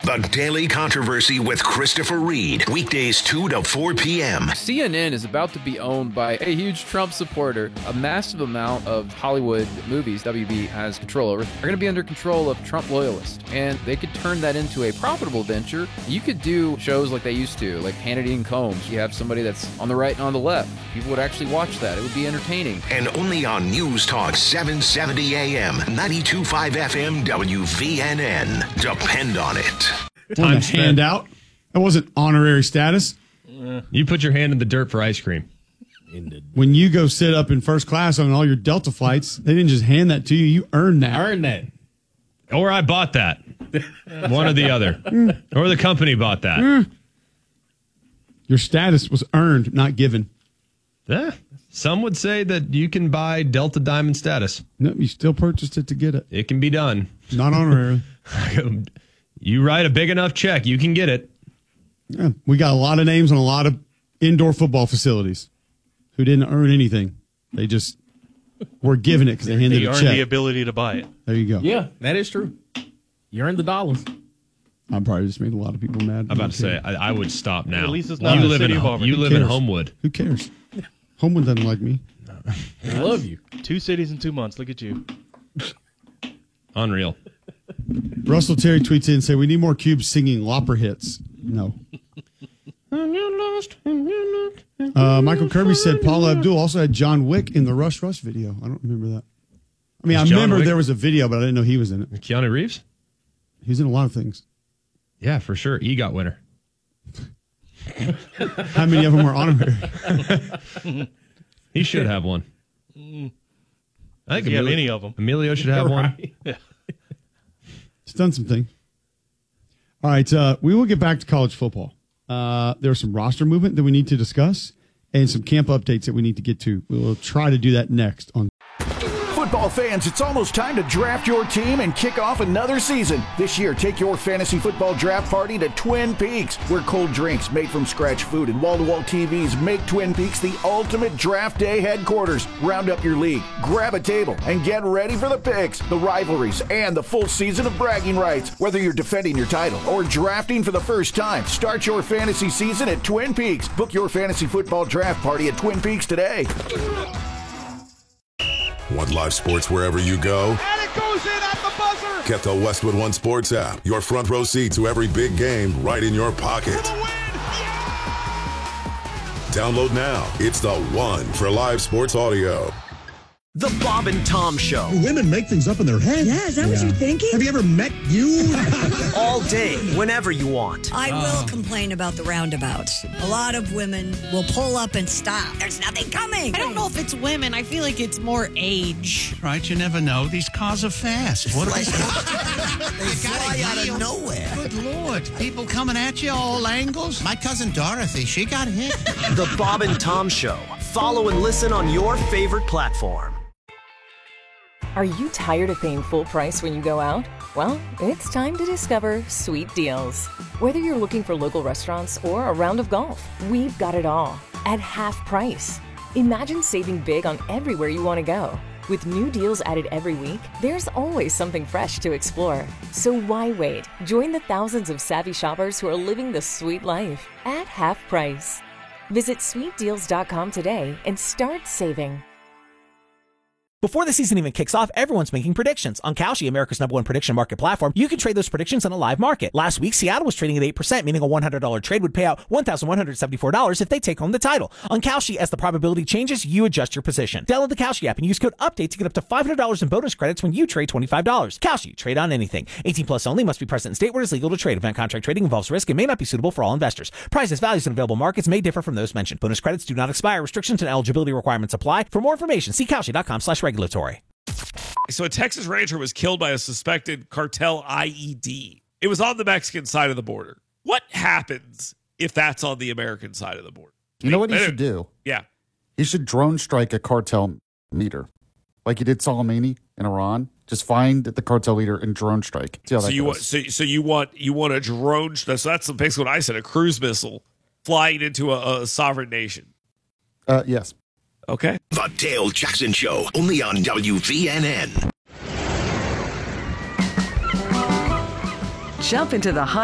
The Daily Controversy with Christopher Reed. Weekdays 2 to 4 p.m. CNN is about to be owned by a huge Trump supporter. A massive amount of Hollywood movies WB has control over are going to be under control of Trump loyalists. And they could turn that into a profitable venture. You could do shows like they used to, like Hannity and Combs. You have somebody that's on the right and on the left. People would actually watch that. It would be entertaining. And only on News Talk 770 AM, 92.5 FM, WVNN. Depend on it. Time handout. That wasn't honorary status. You put your hand in the dirt for ice cream. When you go sit up in first class on all your Delta flights, they didn't just hand that to you. You earned that. Or I bought that. One or the other. Or the company bought that. Your status was earned, not given. Some would say that you can buy Delta Diamond status. No, you still purchased it to get it. It can be done. Not honorary. You write a big enough check, you can get it. Yeah, we got a lot of names on a lot of indoor football facilities who didn't earn anything. They just were given it because they handed a check. They earned the ability to buy it. There you go. Yeah, that is true. You earned the dollars. I probably just made a lot of people mad. I'm about to say, I would stop now. At least it's not the city of Auburn. You live in Homewood. Who cares? Homewood doesn't like me. I love you. 2 cities in 2 months. Look at you. Unreal. Russell Terry tweets in and say, we need more cubes singing Lopper hits. No. Michael Kirby said Paula Abdul also had John Wick in the Rush Rush video. I don't remember that. I mean, I remember there was a video, but I didn't know he was in it. Keanu Reeves? He's in a lot of things. Yeah, for sure. EGOT winner. How many of them were honorary? He should have one. I think any of them. Emilio should have one. Yeah. He's done something. All right, we will get back to college football. There's some roster movement that we need to discuss and some camp updates that we need to get to. We will try to do that next on Football fans, it's almost time to draft your team and kick off another season. This year, take your fantasy football draft party to Twin Peaks, where cold drinks, made from scratch food, and wall-to-wall TVs make Twin Peaks the ultimate draft day headquarters. Round up your league, grab a table, and get ready for the picks, the rivalries, and the full season of bragging rights. Whether you're defending your title or drafting for the first time, start your fantasy season at Twin Peaks. Book your fantasy football draft party at Twin Peaks today. Want live sports wherever you go? And it goes in at the buzzer! Get the Westwood One Sports app. Your front row seat to every big game right in your pocket. Download now. It's the one for live sports audio. The Bob and Tom Show. Do women make things up in their head? Yeah, is that what you're thinking? Have you ever met you? All day, whenever you want. I will complain about the roundabouts. A lot of women will pull up and stop. There's nothing coming. I don't know if it's women. I feel like it's more age. Right, you never know. These cars are fast. What are they? They fly out of nowhere. Good Lord. People coming at you all angles. My cousin Dorothy, she got hit. The Bob and Tom Show. Follow and listen on your favorite platform. Are you tired of paying full price when you go out? Well, it's time to discover Sweet Deals. Whether you're looking for local restaurants or a round of golf, we've got it all at half price. Imagine saving big on everywhere you want to go. With new deals added every week, there's always something fresh to explore. So why wait? Join the thousands of savvy shoppers who are living the sweet life at half price. Visit sweetdeals.com today and start saving. Before the season even kicks off, everyone's making predictions. On Kalshi, America's #1 prediction market platform, you can trade those predictions in a live market. Last week, Seattle was trading at 8%, meaning a $100 trade would pay out $1,174 if they take home the title. On Kalshi, as the probability changes, you adjust your position. Download the Kalshi app and use code UPDATE to get up to $500 in bonus credits when you trade $25. Kalshi, trade on anything. 18 plus only, must be present in state where it is legal to trade. Event contract trading involves risk and may not be suitable for all investors. Prices, values, and available markets may differ from those mentioned. Bonus credits do not expire. Restrictions and eligibility requirements apply. For more information, see Kalshi.com/regulatory. So a Texas rancher was killed by a suspected cartel IED. It was on the Mexican side of the border. What happens if that's on the American side of the border? You know what he should do? Yeah. He should drone strike a cartel meter. Like he did Soleimani in Iran. Just find the cartel leader and drone strike. See how that goes. So you want a drone, so that's basically what I said, a cruise missile flying into a sovereign nation. Yes. Okay. The Dale Jackson Show, only on WVNN. Jump into the hot